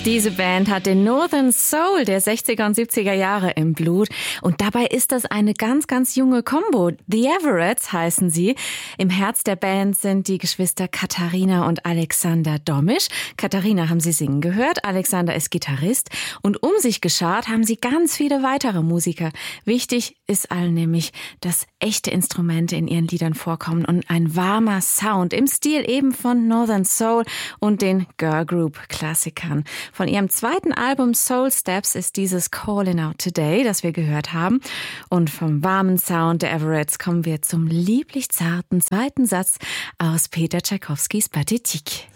Diese Band hat den Northern Soul der 60er und 70er Jahre im Blut. Und dabei ist das eine ganz, ganz junge Combo. The Everetts heißen sie. Im Herz der Band sind die Geschwister Katharina und Alexander Domisch. Katharina haben Sie singen gehört, Alexander ist Gitarrist. Und um sich geschart haben sie ganz viele weitere Musiker. Wichtig ist allen nämlich, dass echte Instrumente in ihren Liedern vorkommen und ein warmer Sound im Stil eben von Northern Soul und den Girl Group Klassikern. Von ihrem zweiten Album Soul Steps ist dieses Callin' Out Today, das wir gehört haben. Und vom warmen Sound der Everetts kommen wir zum lieblich zarten zweiten Satz aus Peter Tschaikowskis Pathétique.